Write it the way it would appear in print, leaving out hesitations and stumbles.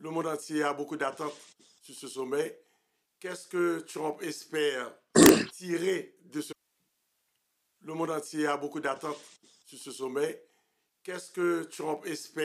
Le monde entier a beaucoup d'attentes sur ce sommet. Qu'est-ce que Trump espère tirer de ce... Le monde entier a beaucoup d'attentes sur ce sommet. Qu'est-ce que Trump espère